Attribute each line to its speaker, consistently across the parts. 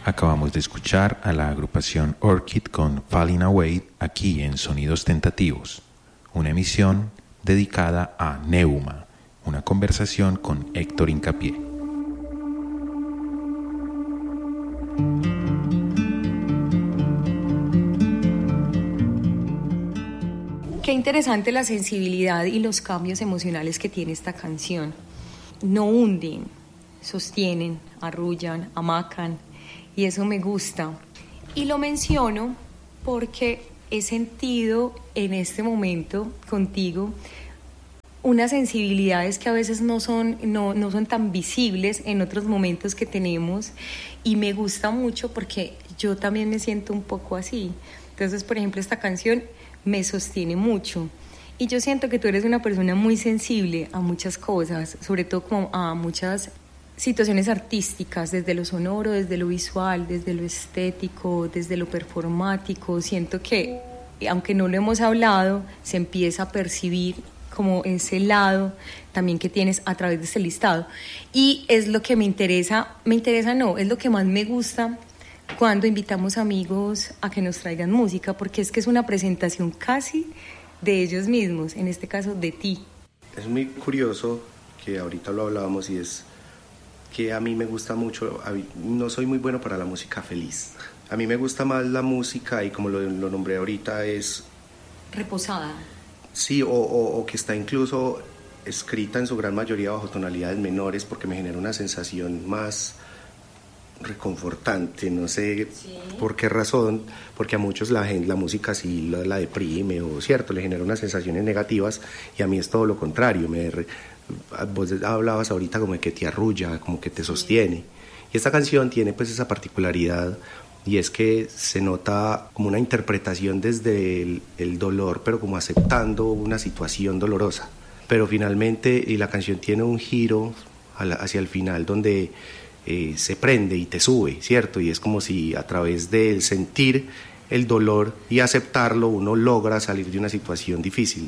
Speaker 1: Acabamos de escuchar a la agrupación Orchid con Falling Away aquí en Sonidos Tentativos, una emisión dedicada a Neuma, una conversación con Héctor Hincapié.
Speaker 2: Qué interesante la sensibilidad y los cambios emocionales que tiene esta canción. No hunden, sostienen, arrullan, amacan, y eso me gusta. Y lo menciono porque he sentido en este momento contigo unas sensibilidades que a veces no son tan visibles en otros momentos que tenemos, y me gusta mucho porque yo también me siento un poco así. Entonces, por ejemplo, esta canción me sostiene mucho, y yo siento que tú eres una persona muy sensible a muchas cosas, sobre todo como a muchas situaciones artísticas, desde lo sonoro, desde lo visual, desde lo estético, desde lo performático. Siento que, aunque no lo hemos hablado, se empieza a percibir como ese lado también que tienes a través de este listado, y es lo que es lo que más me gusta cuando invitamos amigos a que nos traigan música, porque es que es una presentación casi de ellos mismos, en este caso de ti.
Speaker 3: Es muy curioso que ahorita lo hablábamos, y es que a mí me gusta mucho, no soy muy bueno para la música feliz. A mí me gusta más la música, y como lo nombré ahorita, es
Speaker 2: reposada.
Speaker 3: Sí, o que está incluso escrita en su gran mayoría bajo tonalidades menores, porque me genera una sensación más reconfortante, no sé por qué razón, porque a muchos la música sí la deprime, o cierto, le genera unas sensaciones negativas, y a mí es todo lo contrario. Vos hablabas ahorita como de que te arrulla, como que te sostiene, y esta canción tiene pues esa particularidad, y es que se nota como una interpretación desde el dolor, pero como aceptando una situación dolorosa, pero finalmente, y la canción tiene un giro hacia el final donde se prende y te sube, ¿cierto? Y es como si a través del sentir el dolor y aceptarlo uno logra salir de una situación difícil.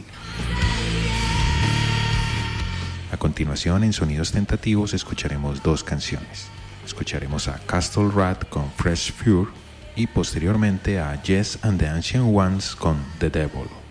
Speaker 1: A continuación, en Sonidos Tentativos, escucharemos dos canciones. Escucharemos a Castle Rat con Fresh Fury y posteriormente a Yes and the Ancient Ones con The Devil.